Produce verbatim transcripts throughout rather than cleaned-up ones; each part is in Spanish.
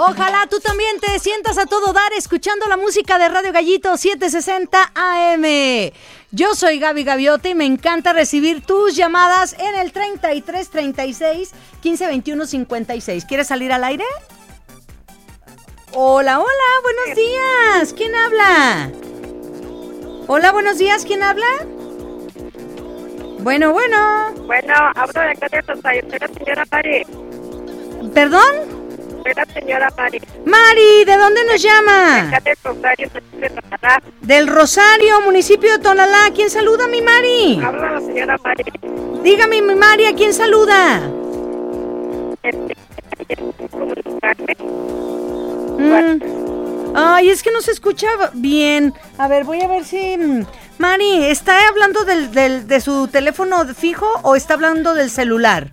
Ojalá tú también te sientas a todo dar escuchando la música de Radio Gallito setecientos sesenta A M. Yo soy Gaby Gaviota y me encanta recibir tus llamadas en el treinta y tres, treinta y seis, quince, veintiuno, cincuenta y seis. ¿Quieres salir al aire? Hola, hola, buenos días. ¿Quién habla? Hola, buenos días. ¿Quién habla? Bueno, bueno. Bueno, hablo de acá de Rosario. Soy la señora Mari. ¿Perdón? Soy la señora Mari. Mari, ¿de dónde nos llama? Acá de Rosario, de Tonalá. Del Rosario, municipio de Tonalá. ¿Quién saluda, mi Mari? Habla la señora Mari. Dígame, mi Mari, ¿a quién saluda? Mm. Ay, es que no se escuchaba bien. A ver, voy a ver si... Mari, ¿está hablando del, del, de su teléfono fijo o está hablando del celular?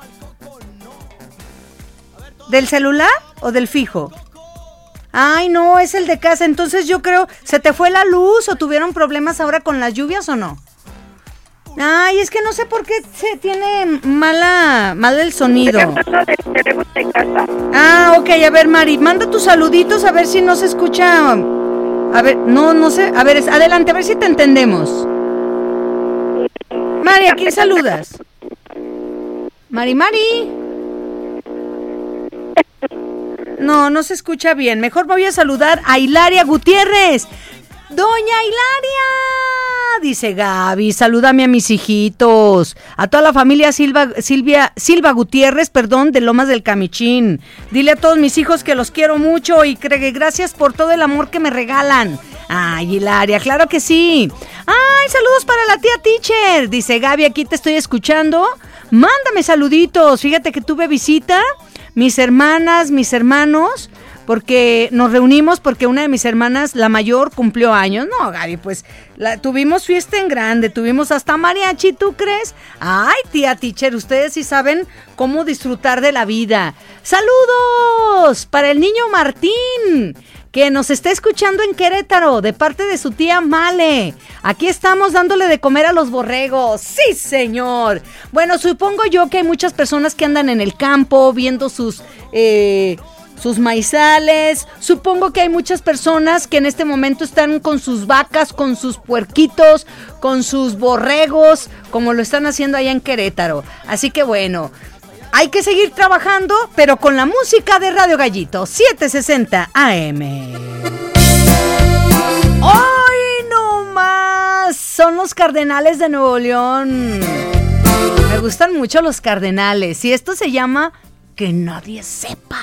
¿Del celular o del fijo? Ay, no, es el de casa. Entonces yo creo, ¿se te fue la luz o tuvieron problemas ahora con las lluvias o no? Ay, es que no sé por qué se tiene mala, mal el sonido. Ah, ok, a ver, Mari, manda tus saluditos a ver si no se escucha. A ver, no, no sé, a ver, es, adelante, a ver si te entendemos. Mari, ¿a quién saludas? Mari, Mari. No, no se escucha bien. Mejor voy a saludar a Hilaria Gutiérrez. ¡Doña Hilaria! Dice Gaby, salúdame a mis hijitos. A toda la familia Silva, Silvia, Silva Gutiérrez, perdón, de Lomas del Camichín. Dile a todos mis hijos que los quiero mucho y que gracias por todo el amor que me regalan. Ay, Hilaria, claro que sí. Ay, saludos para la tía Teacher. Dice Gaby, aquí te estoy escuchando. Mándame saluditos. Fíjate que tuve visita. Mis hermanas, mis hermanos, porque nos reunimos porque una de mis hermanas, la mayor, cumplió años. No, Gaby, pues la, tuvimos fiesta en grande, tuvimos hasta mariachi, ¿tú crees? Ay, tía Teacher, ustedes sí saben cómo disfrutar de la vida. ¡Saludos para el niño Martín, que nos está escuchando en Querétaro, de parte de su tía Male! Aquí estamos dándole de comer a los borregos. ¡Sí, señor! Bueno, supongo yo que hay muchas personas que andan en el campo viendo sus... Eh, sus maizales. Supongo que hay muchas personas que en este momento están con sus vacas, con sus puerquitos, con sus borregos, como lo están haciendo allá en Querétaro. Así que bueno, hay que seguir trabajando, pero con la música de Radio Gallito setecientos sesenta A M. ¡Ay, no más! Son los Cardenales de Nuevo León. Me gustan mucho los Cardenales y esto se llama Que Nadie Sepa.